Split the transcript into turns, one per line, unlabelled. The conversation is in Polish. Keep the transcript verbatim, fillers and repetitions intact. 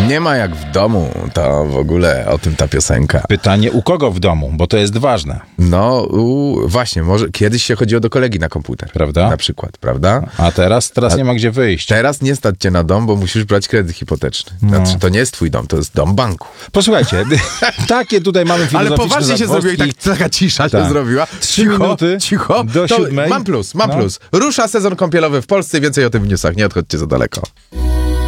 Nie ma jak w domu, to w ogóle o tym ta piosenka.
Pytanie, u kogo w domu, bo to jest ważne.
No, u, właśnie, może kiedyś się chodziło do kolegi na komputer.
Prawda?
Na przykład, prawda?
A teraz, teraz
A
nie ma gdzie wyjść.
Teraz nie stać cię na dom, bo musisz brać kredyt hipoteczny. Znaczy,
No.
to nie jest twój dom, to jest dom banku.
Posłuchajcie, takie tutaj mamy filozoficzne
Ale poważnie się zrobiło i tak taka cisza
Tak.
się zrobiła.
Trzy
cicho,
minuty
cicho.
do
To
siódmej.
mam plus, mam
No.
plus. Rusza sezon kąpielowy w Polsce, więcej o tym w newsach, nie odchodźcie za daleko.